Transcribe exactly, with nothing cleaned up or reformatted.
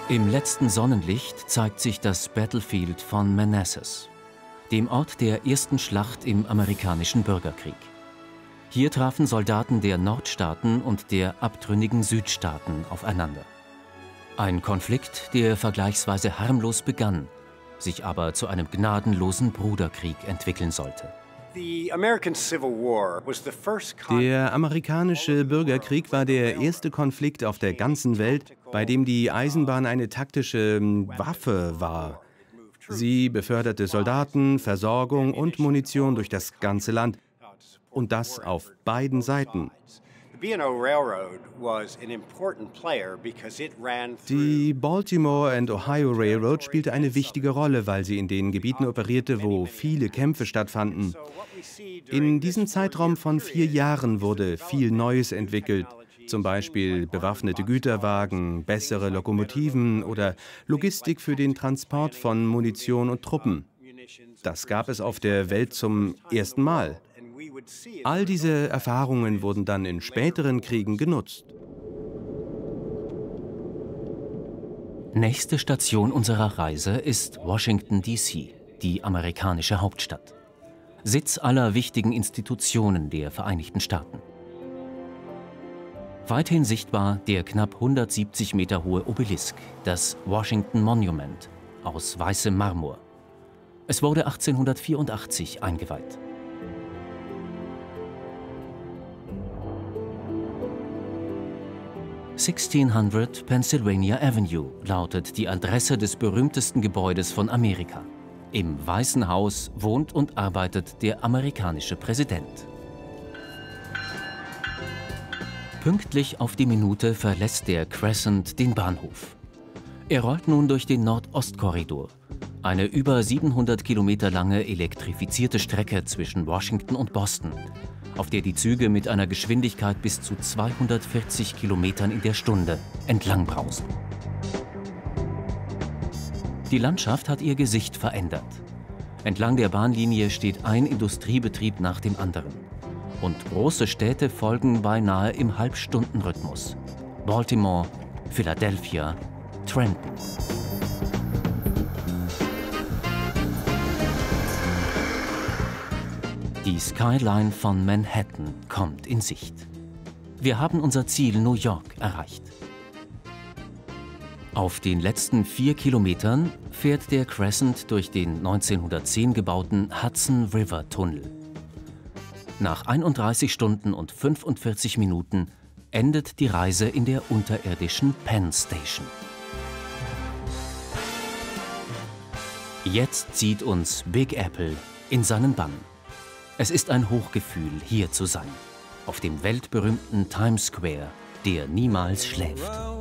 Im letzten Sonnenlicht zeigt sich das Battlefield von Manassas, dem Ort der ersten Schlacht im amerikanischen Bürgerkrieg. Hier trafen Soldaten der Nordstaaten und der abtrünnigen Südstaaten aufeinander. Ein Konflikt, der vergleichsweise harmlos begann, sich aber zu einem gnadenlosen Bruderkrieg entwickeln sollte. Der amerikanische Bürgerkrieg war der erste Konflikt auf der ganzen Welt, bei dem die Eisenbahn eine taktische Waffe war. Sie beförderte Soldaten, Versorgung und Munition durch das ganze Land. Und das auf beiden Seiten. Die Baltimore and Ohio Railroad spielte eine wichtige Rolle, weil sie in den Gebieten operierte, wo viele Kämpfe stattfanden. In diesem Zeitraum von vier Jahren wurde viel Neues entwickelt, zum Beispiel bewaffnete Güterwagen, bessere Lokomotiven oder Logistik für den Transport von Munition und Truppen. Das gab es auf der Welt zum ersten Mal. All diese Erfahrungen wurden dann in späteren Kriegen genutzt. Nächste Station unserer Reise ist Washington, D C, die amerikanische Hauptstadt. Sitz aller wichtigen Institutionen der Vereinigten Staaten. Weithin sichtbar der knapp hundertsiebzig Meter hohe Obelisk, das Washington Monument, aus weißem Marmor. Es wurde achtzehnhundertvierundachtzig eingeweiht. sechzehnhundert Pennsylvania Avenue lautet die Adresse des berühmtesten Gebäudes von Amerika. Im Weißen Haus wohnt und arbeitet der amerikanische Präsident. Pünktlich auf die Minute verlässt der Crescent den Bahnhof. Er rollt nun durch den Nordost-Korridor, eine über siebenhundert Kilometer lange elektrifizierte Strecke zwischen Washington und Boston, auf der die Züge mit einer Geschwindigkeit bis zu zweihundertvierzig Kilometern in der Stunde entlangbrausen. Die Landschaft hat ihr Gesicht verändert. Entlang der Bahnlinie steht ein Industriebetrieb nach dem anderen. Und große Städte folgen beinahe im Halbstundenrhythmus. Baltimore, Philadelphia, Trenton. Die Skyline von Manhattan kommt in Sicht. Wir haben unser Ziel New York erreicht. Auf den letzten vier Kilometern fährt der Crescent durch den neunzehnhundertzehn gebauten Hudson River Tunnel. Nach einunddreißig Stunden und fünfundvierzig Minuten endet die Reise in der unterirdischen Penn Station. Jetzt zieht uns Big Apple in seinen Bann. Es ist ein Hochgefühl, hier zu sein, auf dem weltberühmten Times Square, der niemals schläft.